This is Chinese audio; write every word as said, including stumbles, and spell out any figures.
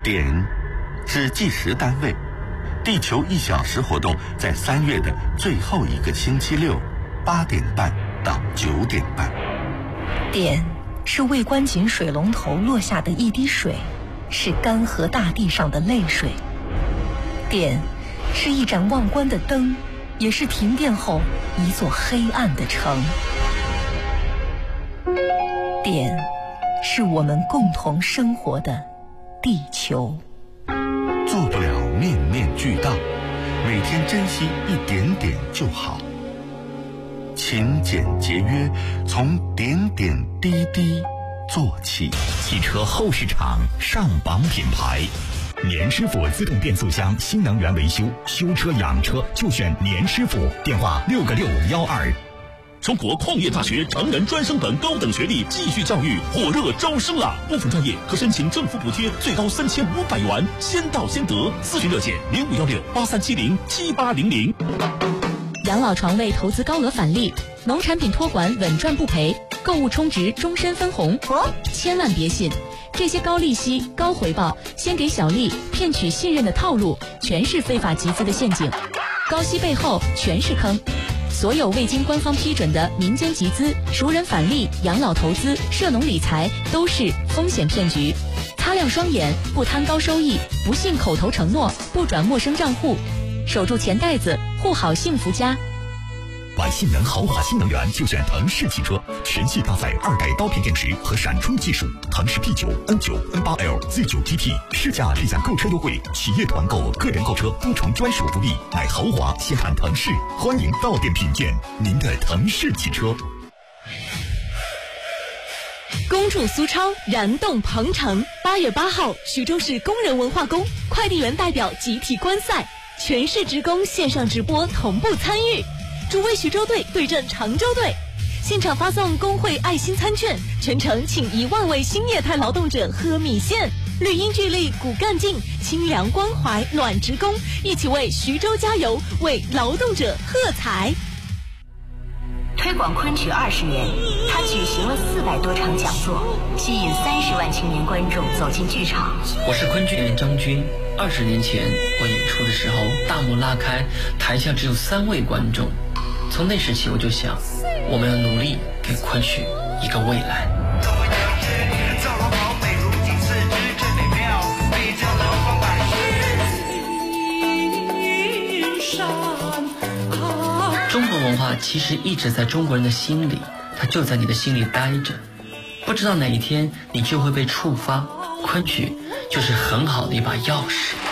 点是计时单位，地球一小时活动在三月的最后一个星期六，八点半到九点半。 点是未关紧水龙头落下的一滴水，是干涸大地上的泪水。点是一盏忘关的灯，也是停电后一座黑暗的城。点是我们共同生活的地球。 做不了面面俱到，每天珍惜一点点就好。勤俭节约，从点点滴滴做起。 汽车后市场上榜品牌，年师傅自动变速箱新能源维修，修车养车就选年师傅。电话六个六幺二。 中国矿业大学成人专升本高等学历继续教育火热招生了，部分专业可申请政府补贴，最高三千五百元，先到先得。咨询热线零五幺六八三七零七八零零。 养老床位投资高额返利，农产品托管稳赚不赔，购物充值终身分红。哦，千万别信，这些高利息、高回报、先给小利、骗取信任的套路，全是非法集资的陷阱。高息背后全是坑。所有未经官方批准的民间集资、熟人返利、养老投资、涉农理财都是风险骗局。擦亮双眼，不贪高收益，不信口头承诺，不转陌生账户，守住钱袋子，护好幸福家。 玩性能豪华新能源就选腾势汽车，全系搭载二代刀片电池和闪充技术，腾势 P 九、N 九、N 八 L、Z 九 G T 试驾立享购车优惠，企业团购、个人购车多重专属福利，买豪华先看腾势，欢迎到店品鉴您的腾势汽车。 恭祝苏超燃动鹏程！八月八号，徐州市工人文化宫快递员代表集体观赛，全市职工线上直播同步参与。主为徐州队对阵常州队，现场发送工会爱心餐券，全程请一万位新业态劳动者喝米线，绿荫聚力骨干劲，清凉关怀暖职工，一起为徐州加油，为劳动者喝彩。 推广昆曲二十年，他举行了四百多场讲座，吸引三十万青年观众走进剧场。 我是昆剧演员张军。二十年前我演出的时候，大幕拉开，台下只有三位观众。从那时起，我就想，我们要努力给昆曲一个未来。中国文化其实一直在中国人的心里，它就在你的心里待着，不知道哪一天你就会被触发。昆曲就是很好的一把钥匙。